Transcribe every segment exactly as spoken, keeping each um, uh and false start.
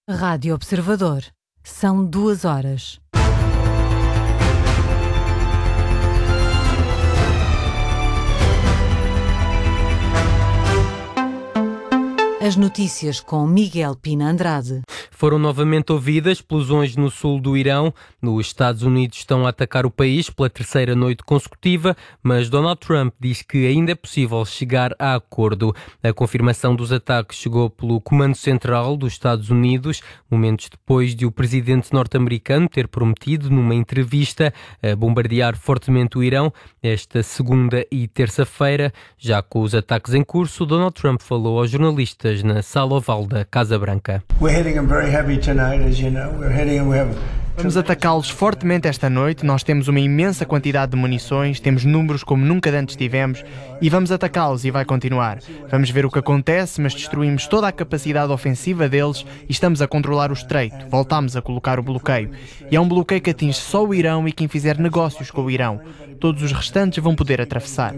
Rádio Observador. São duas horas. As notícias com Miguel Pina Andrade. Foram novamente ouvidas explosões no sul do Irão. Nos Estados Unidos estão a atacar o país pela terceira noite consecutiva, mas Donald Trump diz que ainda é possível chegar a acordo. A confirmação dos ataques chegou pelo Comando Central dos Estados Unidos, momentos depois de o presidente norte-americano ter prometido numa entrevista a bombardear fortemente o Irão esta segunda e terça-feira. Já com os ataques em curso, Donald Trump falou aos jornalistas na sala oval da Casa Branca. Vamos atacá-los fortemente esta noite. Nós temos uma imensa quantidade de munições, temos números como nunca antes tivemos e vamos atacá-los e vai continuar. Vamos ver o que acontece, mas destruímos toda a capacidade ofensiva deles e estamos a controlar o estreito. Voltamos a colocar o bloqueio. E é um bloqueio que atinge só o Irão e quem fizer negócios com o Irão. Todos os restantes vão poder atravessar.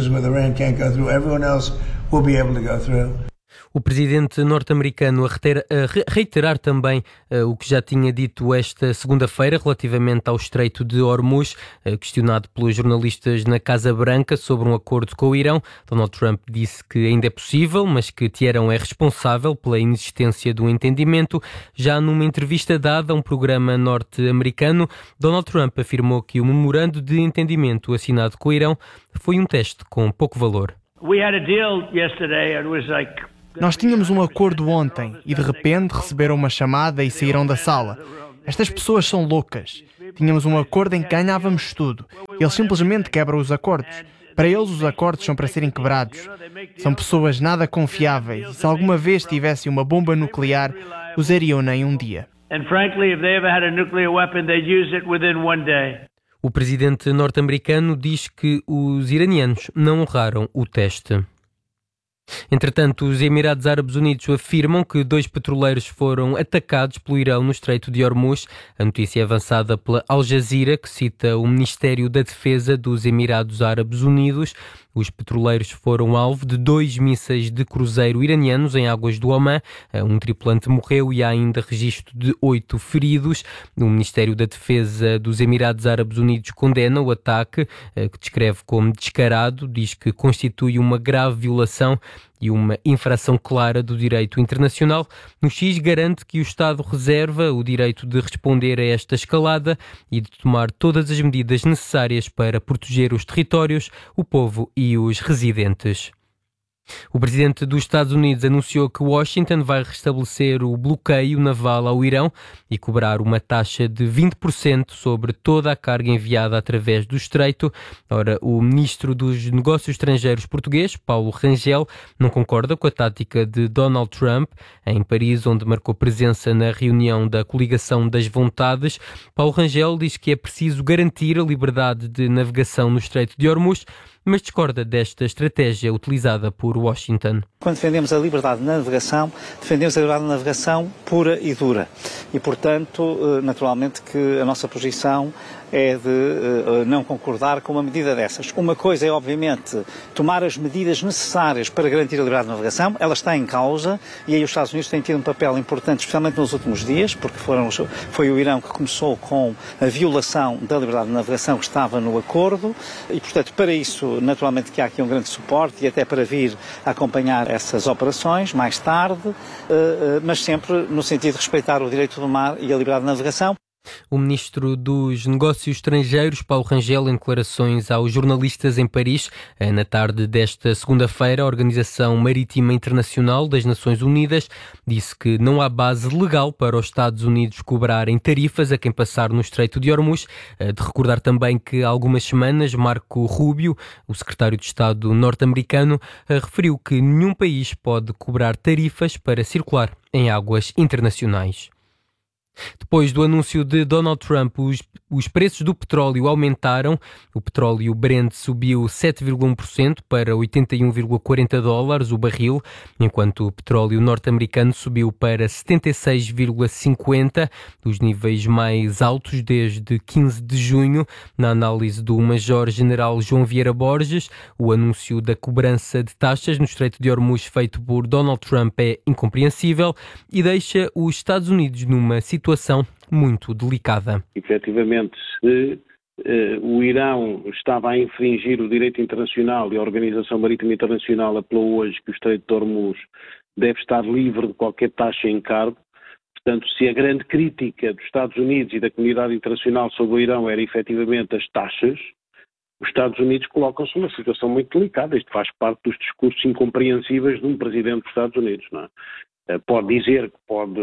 O presidente norte-americano a reiterar também uh, o que já tinha dito esta segunda-feira relativamente ao Estreito de Hormuz, uh, questionado pelos jornalistas na Casa Branca sobre um acordo com o Irão. Donald Trump disse que ainda é possível, mas que Teherão é responsável pela inexistência do entendimento. Já numa entrevista dada a um programa norte-americano, Donald Trump afirmou que o memorando de entendimento assinado com o Irão foi um teste com pouco valor. We had a deal yesterday. It was like Nós tínhamos um acordo ontem e de repente receberam uma chamada e saíram da sala. Estas pessoas são loucas. Tínhamos um acordo em que ganhávamos tudo. Eles simplesmente quebram os acordos. Para eles os acordos são para serem quebrados. São pessoas nada confiáveis e se alguma vez tivessem uma bomba nuclear, usariam-na em um dia. O presidente norte-americano diz que os iranianos não honraram o teste. Entretanto, os Emirados Árabes Unidos afirmam que dois petroleiros foram atacados pelo Irão no Estreito de Hormuz. A notícia é avançada pela Al Jazeera, que cita o Ministério da Defesa dos Emirados Árabes Unidos. Os petroleiros foram alvo de dois mísseis de cruzeiro iranianos em águas do Omã. Um tripulante morreu e há ainda registro de oito feridos. O Ministério da Defesa dos Emirados Árabes Unidos condena o ataque, que descreve como descarado, diz que constitui uma grave violação e uma infração clara do direito internacional. No X garante que o Estado reserva o direito de responder a esta escalada e de tomar todas as medidas necessárias para proteger os territórios, o povo e os residentes. O presidente dos Estados Unidos anunciou que Washington vai restabelecer o bloqueio naval ao Irão e cobrar uma taxa de vinte por cento sobre toda a carga enviada através do estreito. Ora, o ministro dos Negócios Estrangeiros português, Paulo Rangel, não concorda com a tática de Donald Trump. Em Paris, onde marcou presença na reunião da Coligação das Vontades, Paulo Rangel diz que é preciso garantir a liberdade de navegação no Estreito de Hormuz, mas discorda desta estratégia utilizada por Washington. Quando defendemos a liberdade de navegação, defendemos a liberdade de navegação pura e dura. E, portanto, naturalmente que a nossa posição é de uh, não concordar com uma medida dessas. Uma coisa é, obviamente, tomar as medidas necessárias para garantir a liberdade de navegação. Ela está em causa e aí os Estados Unidos têm tido um papel importante, especialmente nos últimos dias, porque foram, foi o Irão que começou com a violação da liberdade de navegação que estava no acordo e, portanto, para isso, naturalmente que há aqui um grande suporte e até para vir acompanhar essas operações mais tarde, uh, uh, mas sempre no sentido de respeitar o direito do mar e a liberdade de navegação. O ministro dos Negócios Estrangeiros, Paulo Rangel, em declarações aos jornalistas em Paris, na tarde desta segunda-feira, a Organização Marítima Internacional das Nações Unidas disse que não há base legal para os Estados Unidos cobrarem tarifas a quem passar no Estreito de Hormuz. De recordar também que há algumas semanas Marco Rubio, o secretário de Estado norte-americano, referiu que nenhum país pode cobrar tarifas para circular em águas internacionais. Depois do anúncio de Donald Trump, os, os preços do petróleo aumentaram. O petróleo Brent subiu sete vírgula um por cento para oitenta e um vírgula quarenta dólares o barril, enquanto o petróleo norte-americano subiu para setenta e seis vírgula cinquenta, dos níveis mais altos desde quinze de junho. Na análise do Major-General João Vieira Borges, o anúncio da cobrança de taxas no Estreito de Hormuz feito por Donald Trump é incompreensível e deixa os Estados Unidos numa situação situação muito delicada. Efetivamente, se eh, o Irão estava a infringir o direito internacional e a Organização Marítima Internacional apelou hoje que o Estreito de Hormuz deve estar livre de qualquer taxa em cargo, portanto, se a grande crítica dos Estados Unidos e da comunidade internacional sobre o Irão era efetivamente as taxas, os Estados Unidos colocam-se numa situação muito delicada. Isto faz parte dos discursos incompreensíveis de um presidente dos Estados Unidos, não é? Pode dizer que pode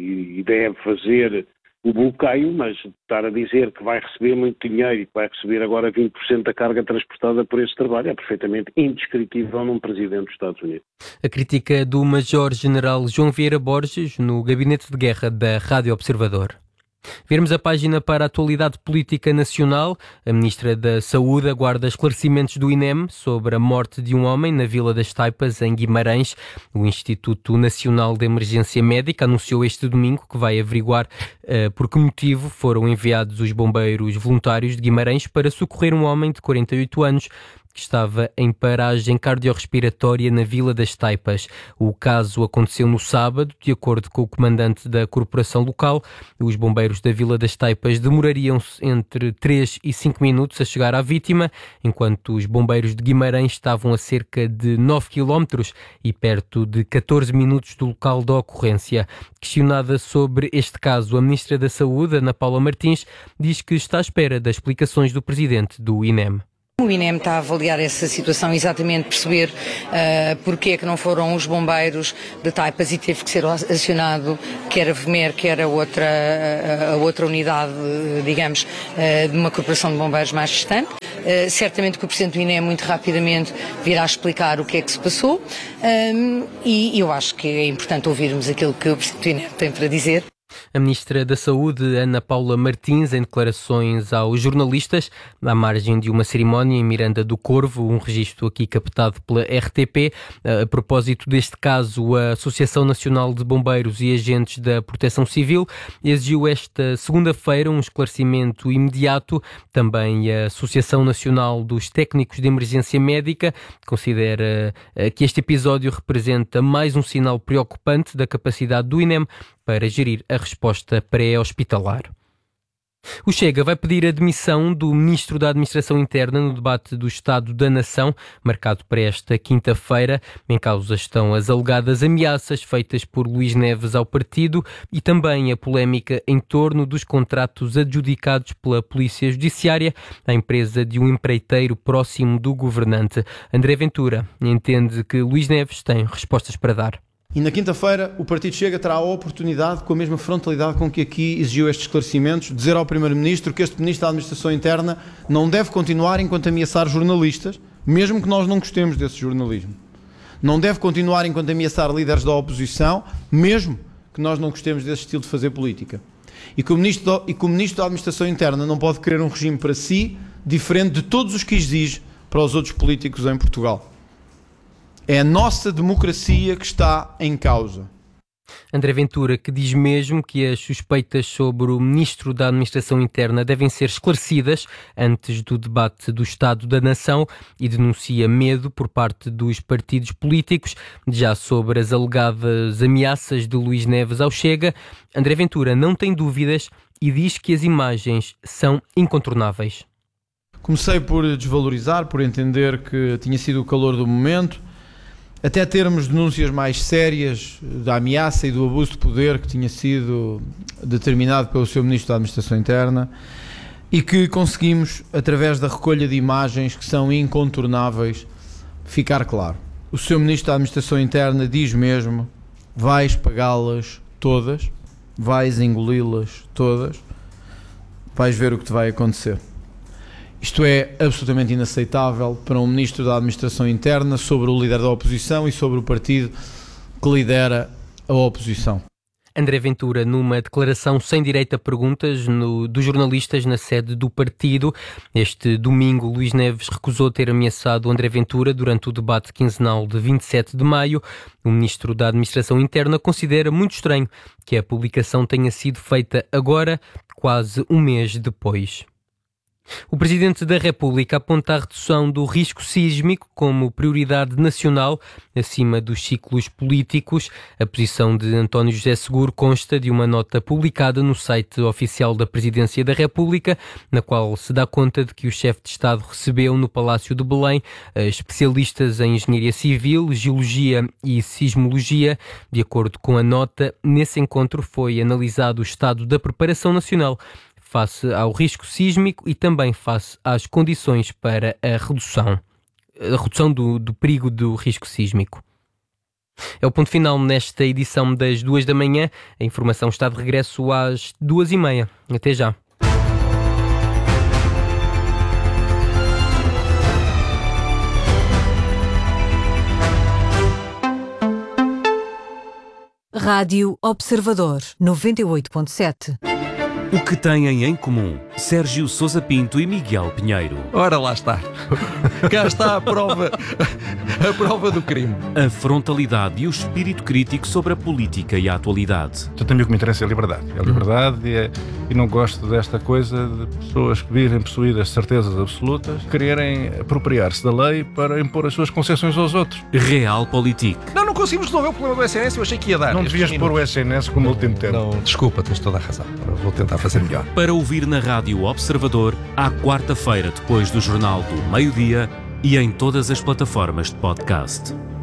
e deve fazer o bloqueio, mas estar a dizer que vai receber muito dinheiro e que vai receber agora vinte por cento da carga transportada por esse trabalho é perfeitamente indescritível num presidente dos Estados Unidos. A crítica do Major-General João Vieira Borges no Gabinete de Guerra da Rádio Observador. Virmos a página para a atualidade política nacional. A Ministra da Saúde aguarda esclarecimentos do I N E M sobre a morte de um homem na Vila das Taipas, em Guimarães. O Instituto Nacional de Emergência Médica anunciou este domingo que vai averiguar uh, por que motivo foram enviados os bombeiros voluntários de Guimarães para socorrer um homem de quarenta e oito anos que estava em paragem cardiorrespiratória na Vila das Taipas. O caso aconteceu no sábado. De acordo com o comandante da corporação local, os bombeiros da Vila das Taipas demorariam-se entre três e cinco minutos a chegar à vítima, enquanto os bombeiros de Guimarães estavam a cerca de nove quilómetros e perto de catorze minutos do local da ocorrência. Questionada sobre este caso, a Ministra da Saúde, Ana Paula Martins, diz que está à espera das explicações do presidente do I N E M. O I N E M está a avaliar essa situação, exatamente perceber uh, porque é que não foram os bombeiros de Taipas e teve que ser acionado quer a V M E R, quer a outra, a outra unidade, digamos, uh, de uma corporação de bombeiros mais distante. Uh, certamente que o Presidente do I N E M muito rapidamente virá explicar o que é que se passou um, e eu acho que é importante ouvirmos aquilo que o Presidente do I N E M tem para dizer. A Ministra da Saúde, Ana Paula Martins, em declarações aos jornalistas, à margem de uma cerimónia em Miranda do Corvo, um registro aqui captado pela R T P. A propósito deste caso, a Associação Nacional de Bombeiros e Agentes da Proteção Civil exigiu esta segunda-feira um esclarecimento imediato. Também a Associação Nacional dos Técnicos de Emergência Médica considera que este episódio representa mais um sinal preocupante da capacidade do I N E M para gerir a resposta pré-hospitalar. O Chega vai pedir a demissão do Ministro da Administração Interna no debate do Estado da Nação, marcado para esta quinta-feira. Em causa estão as alegadas ameaças feitas por Luís Neves ao partido e também a polémica em torno dos contratos adjudicados pela Polícia Judiciária à empresa de um empreiteiro próximo do governante. André Ventura entende que Luís Neves tem respostas para dar. E na quinta-feira o Partido Chega terá a oportunidade, com a mesma frontalidade com que aqui exigiu estes esclarecimentos, dizer ao Primeiro-Ministro que este Ministro da Administração Interna não deve continuar enquanto ameaçar jornalistas, mesmo que nós não gostemos desse jornalismo. Não deve continuar enquanto ameaçar líderes da oposição, mesmo que nós não gostemos desse estilo de fazer política. E que o Ministro, e que o Ministro da Administração Interna não pode querer um regime para si, diferente de todos os que exige para os outros políticos em Portugal. É a nossa democracia que está em causa. André Ventura, que diz mesmo que as suspeitas sobre o Ministro da Administração Interna devem ser esclarecidas antes do debate do Estado da Nação e denuncia medo por parte dos partidos políticos. Já sobre as alegadas ameaças de Luís Neves ao Chega, André Ventura não tem dúvidas e diz que as imagens são incontornáveis. Comecei por desvalorizar, por entender que tinha sido o calor do momento, até termos denúncias mais sérias da ameaça e do abuso de poder que tinha sido determinado pelo seu Ministro da Administração Interna e que conseguimos, através da recolha de imagens que são incontornáveis, ficar claro. O seu Ministro da Administração Interna diz mesmo: vais pagá-las todas, vais engoli-las todas, vais ver o que te vai acontecer. Isto é absolutamente inaceitável para um Ministro da Administração Interna sobre o líder da oposição e sobre o partido que lidera a oposição. André Ventura numa declaração sem direito a perguntas no, dos jornalistas na sede do partido. Este domingo, Luís Neves recusou ter ameaçado André Ventura durante o debate quinzenal de vinte e sete de maio. O ministro da Administração Interna considera muito estranho que a publicação tenha sido feita agora, quase um mês depois. O Presidente da República aponta a redução do risco sísmico como prioridade nacional acima dos ciclos políticos. A posição de António José Seguro consta de uma nota publicada no site oficial da Presidência da República, na qual se dá conta de que o chefe de Estado recebeu no Palácio de Belém especialistas em engenharia civil, geologia e sismologia. De acordo com a nota, nesse encontro foi analisado o estado da preparação nacional face ao risco sísmico e também face às condições para a redução, a redução do, do perigo do risco sísmico. É o ponto final nesta edição das duas da manhã. A informação está de regresso às duas e meia. Até já. Rádio Observador, noventa e oito ponto sete. O que têm em comum Sérgio Sousa Pinto e Miguel Pinheiro? Ora, lá está. Cá está a prova, a prova do crime. A frontalidade e o espírito crítico sobre a política e a atualidade. Eu também o que me interessa é a liberdade. É a liberdade e, é, e não gosto desta coisa de pessoas que vivem possuídas de certezas absolutas, quererem apropriar-se da lei para impor as suas concessões aos outros. Realpolitik. Não, não conseguimos resolver o problema do S N S, eu achei que ia dar. Não devias pôr o S N S como último termo. Não, desculpa, tens toda a razão. Vou tentar fazer melhor. Para ouvir na Rádio Observador, à quarta-feira depois do Jornal do Meio-Dia e em todas as plataformas de podcast.